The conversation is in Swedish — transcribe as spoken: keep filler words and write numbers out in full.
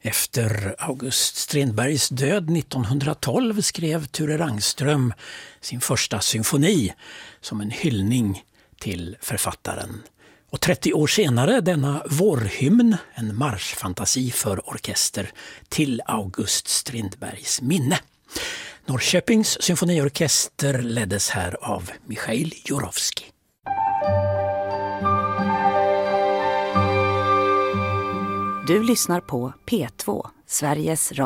Efter August Strindbergs död nittonhundratolv skrev Ture Rangström sin första symfoni som en hyllning till författaren. Och trettio år senare denna vårhymn, en marschfantasi för orkester till August Strindbergs minne. Norrköpings symfoniorkester leddes här av Michail Jurovski. Du lyssnar på P två, Sveriges radio.